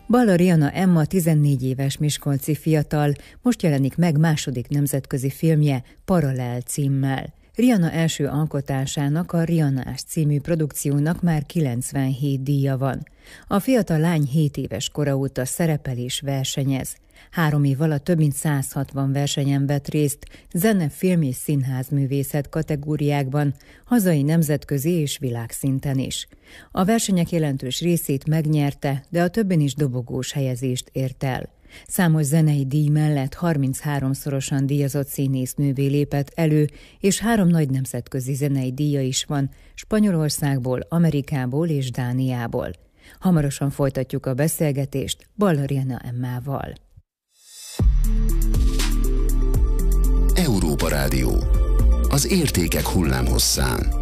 Balla Riana Emma 14 éves miskolci fiatal, most jelenik meg második nemzetközi filmje Paralel címmel. Riana első alkotásának, a Rianás című produkciónak már 97 díja van. A fiatal lány 7 éves kora óta szerepel és versenyez. 3 év alatt több mint 160 versenyen vett részt, zene, film és színházművészet kategóriákban, hazai, nemzetközi és világszinten is. A versenyek jelentős részét megnyerte, de a többen is dobogós helyezést ért el. Számos zenei díj mellett 33-szorosan díjazott színésznővé lépett elő, és 3 nagy nemzetközi zenei díja is van, Spanyolországból, Amerikából és Dániából. Hamarosan folytatjuk a beszélgetést Balla Riana Emmával. Európa Rádió. Az értékek hullámhosszán.